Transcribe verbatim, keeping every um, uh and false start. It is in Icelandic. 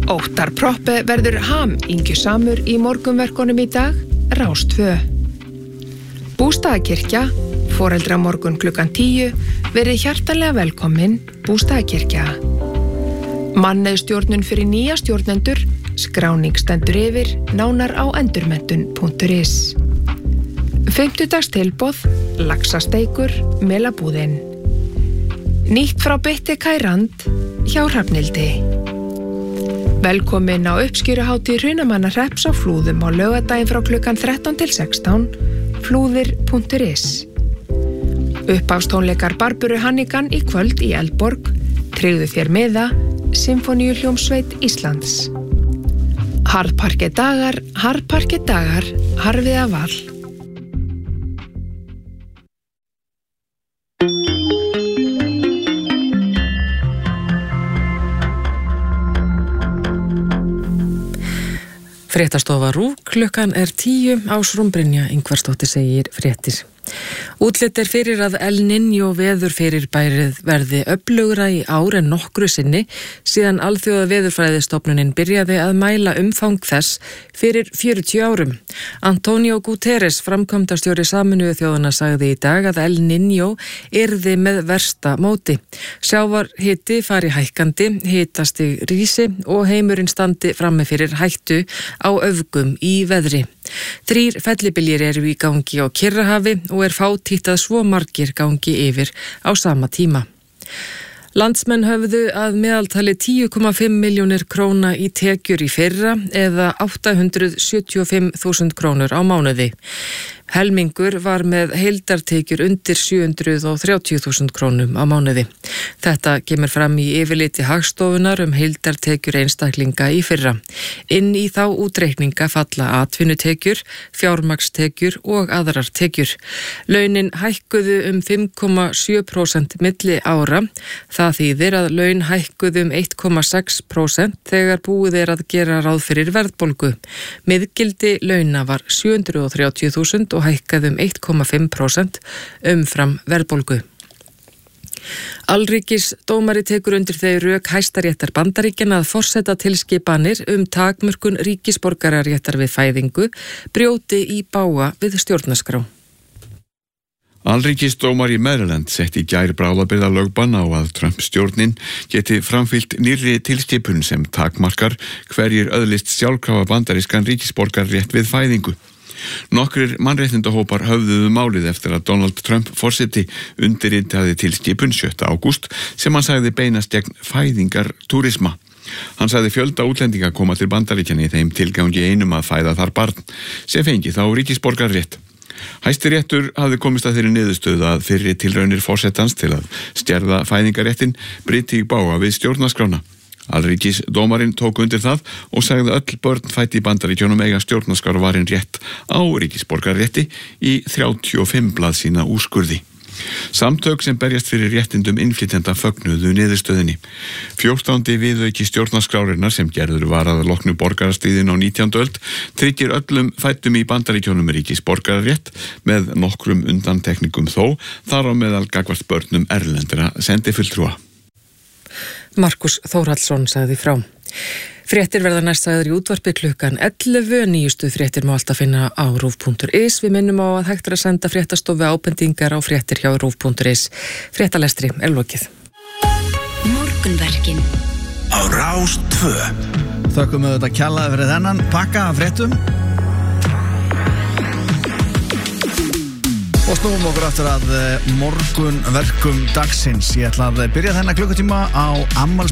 Óttar Proppe verður ham ingjusamur í morgunverkunum í dag, Rás tvö. Bústaðakirkja, foreldramorgun klukkan tíu, verið hjartanlega velkomin, Bústaðakirkja. Mannauðstjórnun fyrir nýja stjórnendur, skráning stendur yfir, nánar á endurmenntun punktur is. Fimmtudags tilboð, laxasteikur, melabúðin. Nýtt frá Bitti Kærand, hjá Hrafnildi. Velkomin á uppskýruhátíð Hrunamannahrepps á Flúðum á laugardaginn frá klukkan þrettán til sextán, flúðir punktur is. Uppáhaldstónleikar Barböru Hannigan í kvöld í Eldborg, tryggðu þér miða, Sinfoníuhljómsveit Íslands. Harðparkið dagar, harðparkið dagar, harfiða val. Fréttastofa RÚV, klukkan er tíu, Ásrún Brynja Ingvarsdóttir segir fréttir. Útlit er fyrir að El Niño veðurfyrirbærið verði öflugra í ár en nokkru sinni síðan alþjóða veðurfræðistofnunin byrjaði að mæla umfang þess fyrir fjörutíu árum. Antonio Guterres, framkvæmdastjóri Sameinuðu þjóðanna, sagði í dag að El Niño yrði með versta móti. Sjávarhiti fari hækkandi, hitastig rísi og heimurinn standi frammi fyrir hættu á öfgum í veðri. Þrír fellibyljir eru í gangi á Kyrrahafi og er fátítt að svo margir gangi yfir á sama tíma. Landsmenn höfðu að meðaltali tíu komma fimm milljónir króna í tekjur í fyrra eða átta hundruð sjötíu og fimm þúsund krónur á mánuði. Helmingur var með heildartekjur undir sjö hundruð og þrjátíu þúsund krónum á mánuði. Þetta kemur fram í yfirliti Hagstofunar um heildartekjur einstaklinga í fyrra. Inn í þá útreikninga falla atvinnutekjur, fjármagnstekjur og aðrar tekjur. Launin hækkuðu um fimm komma sjö prósent milli ára. Það þýðir að laun hækkuðu um eitt komma sex prósent þegar búið er að gera ráð fyrir verðbólgu. Miðgildi launa var sjö hundruð og þrjátíu þúsund og hækkaði um eitt komma fimm prósent umfram verðbólgu. Alríkisdómari tekur undir þau rök Hæstaréttar Bandaríkjanna að forseta tilskipanir um takmörkun ríkisborgararéttar við fæðingu brjóti í bága við stjórnarskrá. Alríkisdómari í Maryland setti í gær bráðabirgðalögbann á að Trump-stjórnin geti framfylgt nýrri tilskipun sem takmarkar hverjir öðlist sjálfkrafa bandarískan ríkisborgararétt við fæðingu. Nokkrir mannréttindahópar höfðuðu málið eftir að Donald Trump forseti undirritaði tilskipun sjötta ágúst sem hann sagði beinast gegn fæðingartúrisma. Hann sagði fjölda útlendinga koma til Bandaríkjanna í þeim tilgangi einum að fæða þar barn sem fengi þá ríkisborgararétt. Hæstiréttur hafði komist að þeirri niðurstöðu að fyrri tilraunir forsetans til að stjerða fæðingaréttin bryti í bága við stjórnarskrána. Alríkisdómarinn tók undir það og sagði öll börn fædd í Bandaríkjunum eiga stjórnarskrárvarinn rétt á ríkisborgararétti í þrjátíu og fimm blaðsíðna úrskurði. Samtök sem berjast fyrir réttindum innflytjenda fögnuðu niðurstöðinni. fjórtándi viðauki stjórnarskrárinnar sem gerður var að loknu borgarastríðin á nítjándu öld tryggir öllum fæddum í Bandaríkjunum ríkisborgararétt með nokkrum undantekningum þó, þar á meðal gagnvart börnum erlendra sendifulltrúa. Markus Þórhallsson sagði frá. Fréttir verða næst sagður í útvarpi klukkan ellefu, nýjustu fréttir má alltaf finna á rúv punktur is. Við minnum á að hægt er að senda fréttastofu ábendingar á fréttir hjá rúv punktur is. Fréttalestri er lokið. Morgunverkin á Rás tvö. Þökkum við þetta kjallaði fyrir þennan pakka af fréttum. Og snúum okkur aftur að morgunverkum dagsins. Ég ætla að byrja þennan klukkutíma á afmælis